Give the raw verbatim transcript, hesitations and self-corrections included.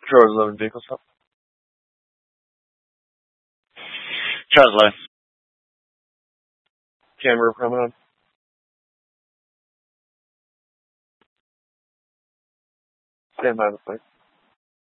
Charles eleven vehicles up. Charles eleven. Camera coming on. Stand by the plate.